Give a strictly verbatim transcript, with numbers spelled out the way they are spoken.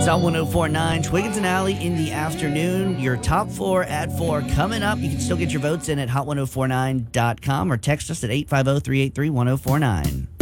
Hot one oh four point nine, Twiggins and Alley in the afternoon. Your top four at four coming up. You can still get your votes in at hot ten forty-nine dot com or text us at eight five zero, three eight three, one zero four nine.